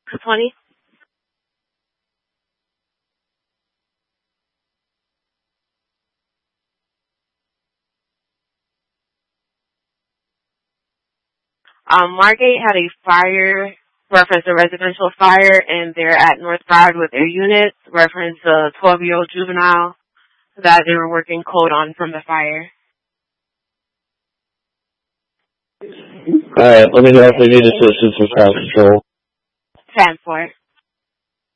20. Margate had a fire, reference a residential fire, and they're at North Broward with their units, reference a 12-year-old juvenile that they were working code on from the fire. Alright, let me know if they need assistance with crowd control. Transport.